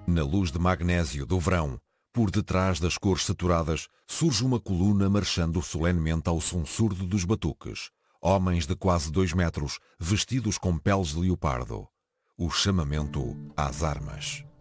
Na luz de magnésio do verão, por detrás das cores saturadas, surge uma coluna marchando solenemente ao som surdo dos batuques. Homens de quase 2 metros, vestidos com peles de leopardo. O chamamento às armas.